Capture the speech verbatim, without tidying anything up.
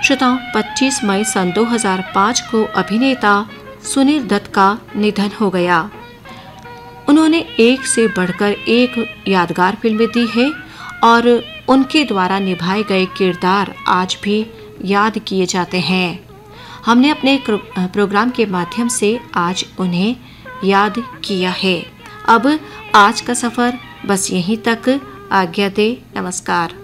श्रोताओं, पच्चीस मई सन दो हज़ार पाँच को अभिनेता सुनील दत्त का निधन हो गया। उन्होंने एक से बढ़कर एक यादगार फिल्में दी है और उनके द्वारा निभाए गए किरदार आज भी याद किए जाते हैं। हमने अपने प्रोग्राम के माध्यम से आज उन्हें याद किया है। अब आज का सफर बस यहीं तक। आज्ञा दे, नमस्कार।